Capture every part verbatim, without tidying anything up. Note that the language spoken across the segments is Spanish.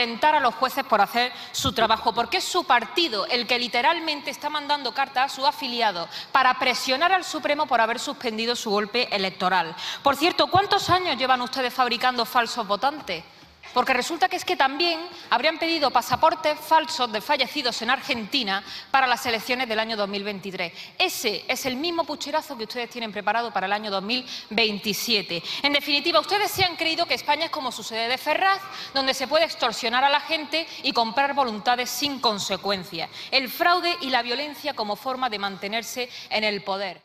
amedrentar a los jueces por hacer su trabajo, porque es su partido el que literalmente está mandando cartas a sus afiliados para presionar al Supremo por haber suspendido su golpe electoral. Por cierto, ¿cuántos años llevan ustedes fabricando falsos votantes? Porque resulta que es que también habrían pedido pasaportes falsos de fallecidos en Argentina para las elecciones del año dos mil veintitrés. Ese es el mismo pucherazo que ustedes tienen preparado para el año dos mil veintisiete. En definitiva, ustedes se han creído que España es como su sede de Ferraz, donde se puede extorsionar a la gente y comprar voluntades sin consecuencias. El fraude y la violencia como forma de mantenerse en el poder.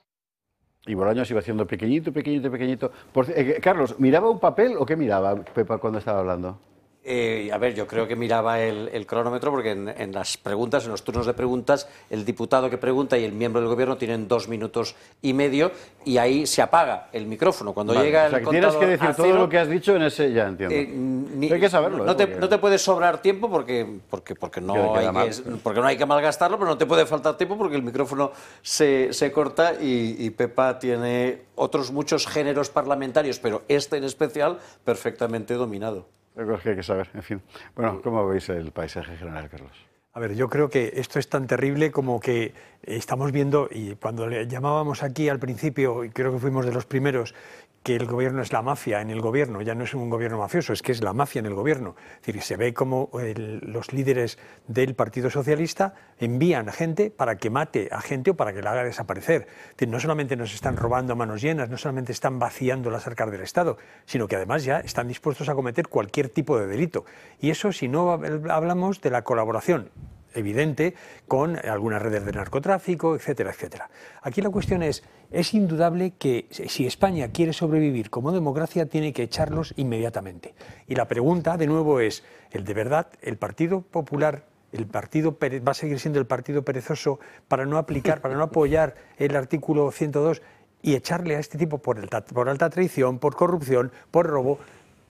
Y Bolaños iba haciendo pequeñito, pequeñito, pequeñito. Por, eh, Carlos, ¿miraba un papel o qué miraba Pepa cuando estaba hablando? Eh, a ver, yo creo que miraba el, el cronómetro porque en, en las preguntas, en los turnos de preguntas, el diputado que pregunta y el miembro del gobierno tienen dos minutos y medio y ahí se apaga el micrófono. Cuando vale, llega o sea, el que tienes que decir todo cero, lo que has dicho en ese, ya entiendo. Eh, ni, hay que saberlo. No, ¿eh? te, porque... no te puede sobrar tiempo porque, porque, porque, no hay que, porque no hay que malgastarlo, pero no te puede faltar tiempo porque el micrófono se, se corta y, y Pepa tiene otros muchos géneros parlamentarios, pero este en especial perfectamente dominado. Creo que hay que saber, en fin. Bueno, ¿cómo veis el paisaje general, Carlos? A ver, yo creo que esto es tan terrible como que estamos viendo, y cuando le llamábamos aquí al principio, y creo que fuimos de los primeros, que el gobierno es la mafia en el gobierno, ya no es un gobierno mafioso, es que es la mafia en el gobierno. Es decir, se ve como el, los líderes del Partido Socialista envían a gente para que mate a gente o para que la haga desaparecer. Es decir, no solamente nos están robando a manos llenas, no solamente están vaciando las arcas del Estado, sino que además ya están dispuestos a cometer cualquier tipo de delito. Y eso si no hablamos de la colaboración evidente con algunas redes de narcotráfico, etcétera, etcétera. Aquí la cuestión es, es indudable que si España quiere sobrevivir como democracia tiene que echarlos inmediatamente. Y la pregunta de nuevo es, ¿el de verdad el Partido Popular, el partido va a seguir siendo el partido perezoso para no aplicar, para no apoyar el artículo ciento dos y echarle a este tipo por, el, por alta traición, por corrupción, por robo?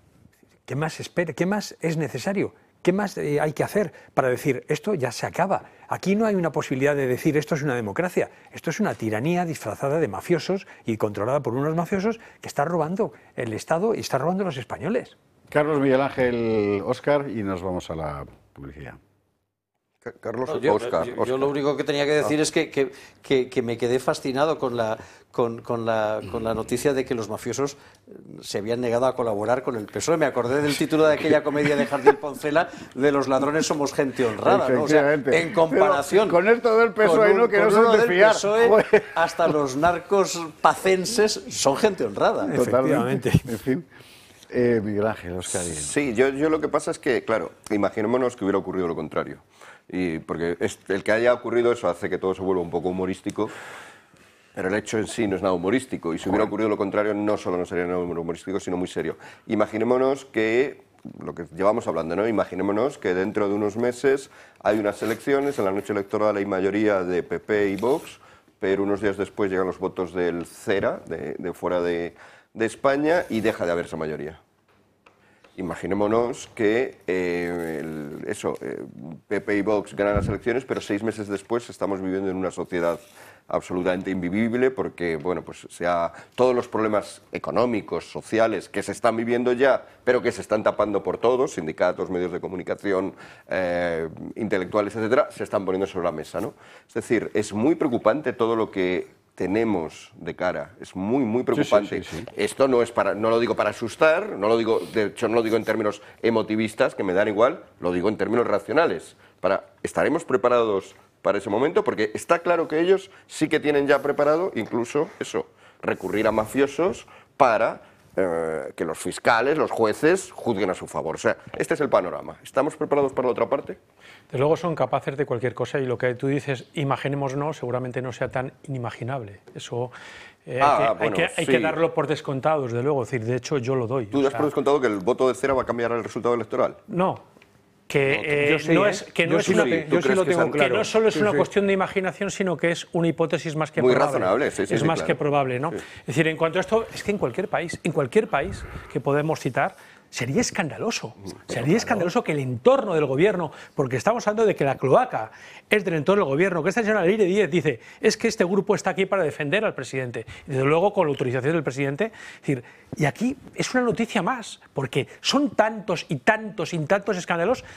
¿Qué más espera? ¿Qué más es necesario? ¿Qué más eh, hay que hacer para decir esto ya se acaba? Aquí no hay una posibilidad de decir esto es una democracia, esto es una tiranía disfrazada de mafiosos y controlada por unos mafiosos que está robando el Estado y está robando a los españoles. Carlos, Miguel Ángel, Óscar y nos vamos a la publicidad. Carlos, yo, Óscar, yo, Óscar. yo lo único que tenía que decir es que, que, que, que me quedé fascinado con la, con, con, la, con la noticia de que los mafiosos se habían negado a colaborar con el P S O E. Me acordé del título de aquella comedia de Jardiel Poncela de los ladrones somos gente honrada, ¿no? O sea, en comparación pero con esto del P S O E, un, ¿no? Que no son de fiar. P S O E, hasta los narcos pacenses son gente honrada. Totalmente. En fin. Eh, Miguel Ángel, Óscar. Sí, yo, yo lo que pasa es que, claro, imaginémonos que hubiera ocurrido lo contrario. Y porque es, el que haya ocurrido eso hace que todo se vuelva un poco humorístico, pero el hecho en sí no es nada humorístico. Y si hubiera ocurrido lo contrario, no solo no sería nada humorístico, sino muy serio. Imaginémonos que, lo que llevamos hablando, ¿no? Imaginémonos que dentro de unos meses hay unas elecciones, en la noche electoral hay mayoría de P P y Vox, pero unos días después llegan los votos del CERA, de, de fuera de, de España, y deja de haber esa mayoría. Imaginémonos que eh, el, eso, eh, P P y Vox ganan las elecciones, pero seis meses después estamos viviendo en una sociedad absolutamente invivible porque, bueno, pues sea todos los problemas económicos, sociales, que se están viviendo ya, pero que se están tapando por todos, sindicatos, medios de comunicación, eh, intelectuales, etcétera, se están poniendo sobre la mesa, ¿no? Es decir, es muy preocupante todo lo que tenemos de cara, es muy, muy preocupante. Sí, sí, sí, sí. Esto no es para, no lo digo para asustar, no lo digo, de hecho no lo digo en términos emotivistas, que me dan igual, lo digo en términos racionales. Para, ¿estaremos preparados para ese momento? Porque está claro que ellos sí que tienen ya preparado, incluso eso, recurrir a mafiosos para eh, que los fiscales, los jueces, juzguen a su favor. O sea, este es el panorama. ¿Estamos preparados para la otra parte? Desde luego son capaces de cualquier cosa y lo que tú dices, imaginémonos, seguramente no sea tan inimaginable. Eso eh, ah, hay, que, bueno, hay, que, hay sí. que darlo por descontado, desde luego. Es decir, de hecho, yo lo doy. ¿Tú das por descontado que el voto de Cera va a cambiar el resultado electoral? No. Que, no, eh, yo sí, no ¿eh? es, que yo no es sí una, lo, yo yo sí lo que tengo claro. Que no solo es sí, una sí. cuestión de imaginación, sino que es una hipótesis más que Muy probable. razonable, sí, sí, es sí, más claro. que probable, ¿no? Sí. Es decir, en cuanto a esto, es que en cualquier país, en cualquier país que podemos citar, sería escandaloso. Sería claro. escandaloso que el entorno del gobierno, porque estamos hablando de que la cloaca es del entorno del gobierno, que esta señora Leire Díez dice, es que este grupo está aquí para defender al presidente. Y desde luego, con la autorización del presidente, es decir, y aquí es una noticia más, porque son tantos y tantos y tantos escándalos